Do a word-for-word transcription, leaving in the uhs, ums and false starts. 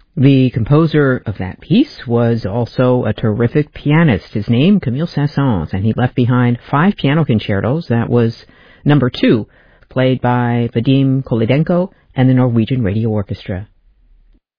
The composer of that piece was also a terrific pianist. His name, Camille Saint-Saëns, and he left behind five piano concertos. That was number two, played by Vadim Kolodenko and the Norwegian Radio Orchestra.